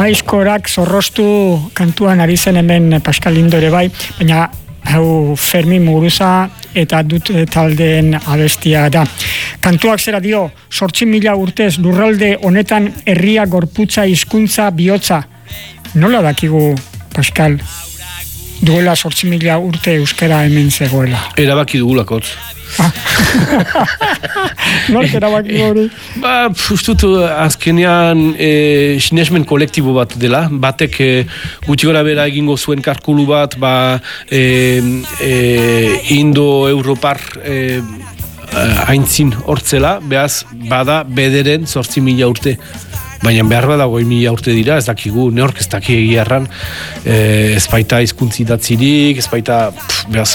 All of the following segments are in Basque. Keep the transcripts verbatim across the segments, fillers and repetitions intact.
Aizkorak zorrostu kantuan ari zen hemen Pascal Lindo ere bai, baina hau Fermin Muguruza eta dut taldeen abestia da. Kantuak zera dio, zortzi mila urtez lurralde honetan herria, gorputza, hizkuntza, bihotza. Nola dakigu, Pascal, duela zortzi mila urte euskara hemen zegoela? Erabaki dugulakotz. Nork erabaki hori? Ba, ustut azkenean e, sinesmen kolektibo bat dela, batek e, gutxi gora bera egingo zuen kalkulu bat, ba, e, e, Indo-Europar e, haintzin hortzela, behaz, bada bederen zortzi mila urte. Baina behar bada goi mila urte dira, ez dakigu, neork ez daki egiarran, e, ez baita hizkuntzi idatzirik, ez baita, pff, behaz.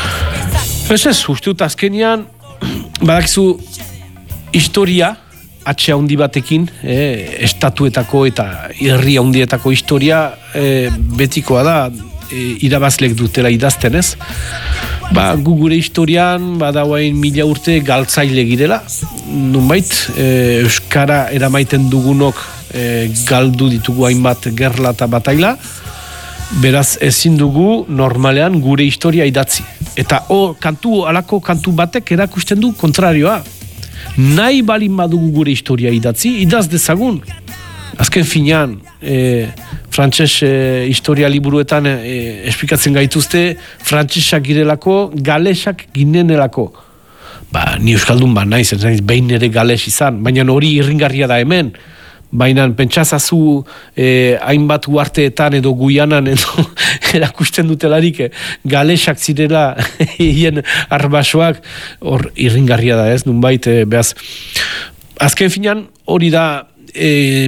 Ez ez, uste dut azkenean, badakizu historia, atxe handi batekin, eh, estatuetako eta herri handietako historia eh, betikoa da, eh, irabazlek dutela idazten ez. Ba, gu gure historian, badauain mila urte galtzaile girela, nunbait, eh, euskara eramaiten dugunok eh, galdu ditugu hainbat gerla eta bataila, beraz ezin dugu normalean gure historia idatzi. Eta o, kantu, alako kantu batek erakusten du kontrarioa. Nahi balin badugu gure historia idatzi, idaz dezagun. Azken finean, e, frantses e, historia liburuetan e, esplikatzen gaituzte, frantsesak girelako, galesak ginenelako. Ba, ni euskaldun ba naiz, naiz behin ere gales izan, baina hori irringarria da hemen. Baina pentsazazu eh, hainbat uarteetan edo Guianan edo erakusten dutelarik eh, galesak zirela hien arbasoak, hor irringarria da ez, nunbait, eh, behaz. Azken finan hori da eh,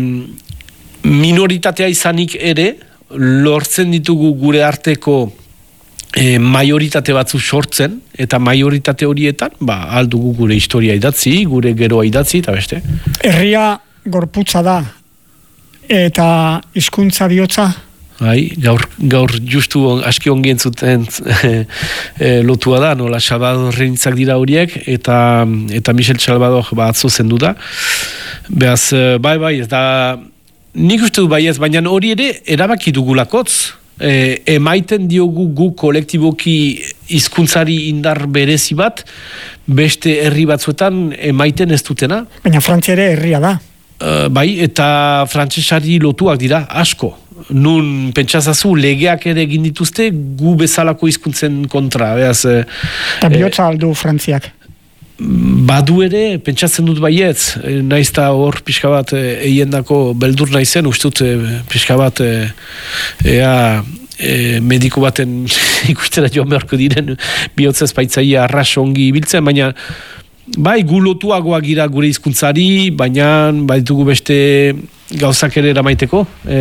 minoritatea izanik ere, lortzen ditugu gure arteko eh, majoritate batzu sortzen, eta majoritate horietan, ba, aldugu gure historia idatzi, gure geroa idatzi, eta beste. Herria gorputza da, eta hizkuntza bihotza? Bai, gaur, gaur justu on, aski ongien zuten e, lotua da, nola Salvador Reintzak dira horiek, eta, eta Michel Salvador ba, atzo zendu da. Beaz, bai, bai, ez da, nik uste du bai ez, baina hori ere erabaki dugulakotz, e, emaiten diogu gu kolektiboki hizkuntzari indar berezi bat, beste herri batzuetan emaiten ez dutena. Baina Frantzia ere herria da. Uh, bai, eta frantsesari lotuak dira, asko. Nun pentsazazu legeak ere egin dituzte gu bezalako hizkuntzen kontra. Beaz, eta bihotza eh, aldu Frantziak? Badu ere, pentsatzen dut baietz, naizta hor pixka bat eiendako beldur naizen, ustut pixka bat ea e, mediko baten ikustera joan beharko diren bihotzez baitzaia arras ongi ibiltzen, baina bai, gu lotuagoak gira gure hizkuntzari, baina baitugu beste gauzak ere eramaiteko. E,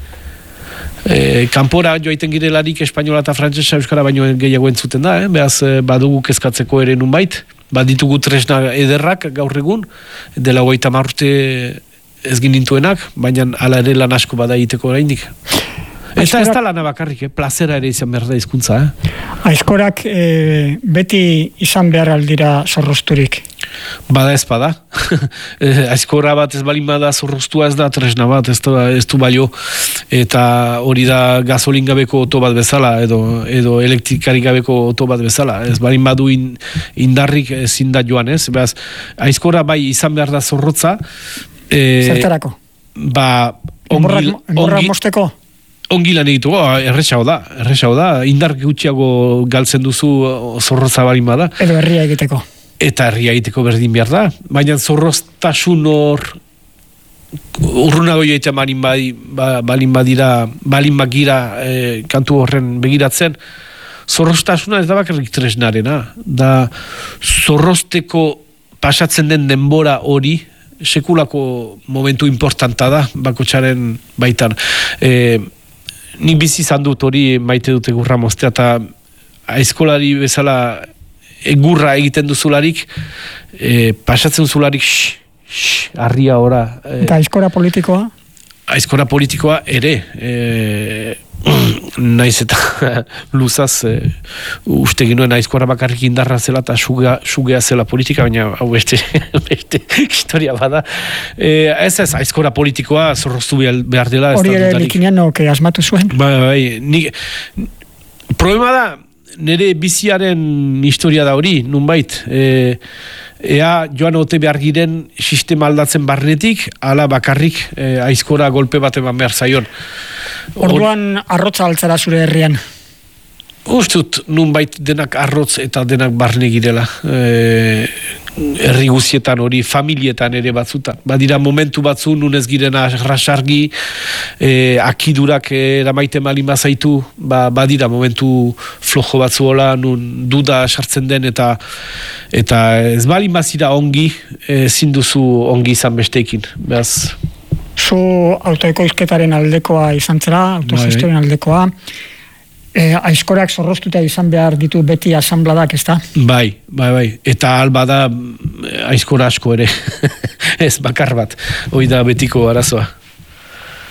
e, kanpora joaiten girelarik espainola eta frantsesa euskara baino gehiago entzuten da, eh? Beaz badugu kezkatzeko ere nunbait, baditugu tresna ederrak gaur egun, dela hogeita hamar urte ez ginintuenak, baina hala ere lan asko bada egiteko oraindik. Eta ez da lana bakarrik, eh? Plazera ere izan behar da hizkuntza. Eh? Aizkorak eh, beti izan behar aldira zorrozturik? Bada ez bada. Aizkora bat ez balin bada zorroztua ez da tresna bat, ez, da, ez du balio. Eta hori da gasolin gabeko oto bat bezala, edo, edo elektrikarik gabeko oto bat bezala. Ez balin badu in, indarrik ezin da joan, ez? Beaz, aizkora bai izan behar da zorrotza. E, Zertarako? Ba, ongi, Enborra mosteko? Ongi lan egitu, oh, errexau da, errexau da, indar gutxiago galtzen duzu zorrotza balin bada. Edo herria egiteko. Eta herria egiteko berdin behar da, baina zorroztasun hor urrunago joitea balin, badi, ba, balin badira, balin bagira e, kantu horren begiratzen, zorroztasuna ez da bakarrik tresnarena, da zorrozteko pasatzen den denbora hori, sekulako momentu importanta da, bakotxaren baitan. E, Nik bizi izan dut hori maite dute gurra moztea, eta aizkolari bezala egurra egiten duzularik, e, pasatzen duzularik, shh, shh, arria ora. E, eta aizkora politikoa? aizkora politikoa ere, e, naiz eta luzaz e, uste ginuen aizkora bakarrik indarra zela eta sugea, sugea zela politika, baina hau beste, beste historia bada. E, ez ez, aizkora politikoa zorroztu behar dela. Hori ere Likinianok asmatu zuen? Bai, bai, nik, problema da, nire biziaren historia da hori, nunbait, e, ea joan ote behar giren sistema aldatzen barnetik, ala bakarrik e, aizkora golpe bat eman behar zaion. Orduan arrotza altzara zure herrian? Ustut, nunbait denak arrotz eta denak barne girela. E, herri guzietan hori, familietan ere batzuta. Badira momentu batzu, nunez girena rasargi, e, akidurak eramaite malima zaitu, ba, badira momentu flojo batzu hola, nun duda sartzen den, eta eta ez bali mazira ongi, ezin duzu ongi izan besteekin. Beaz... Zu autoekoizketaren aldekoa izan zera, autogestionen aldekoa, E, aizkorak zorroztuta izan behar ditu beti asambladak, ez da? Bai, bai, bai. Eta alba da aizkora asko ere. Ez bakar bat. Hoi da betiko arazoa.